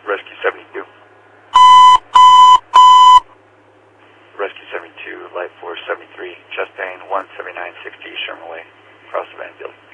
Rescue 72. Rescue 72, Light Force 73, chest pain 17960 Sherman Way, across the Van Field.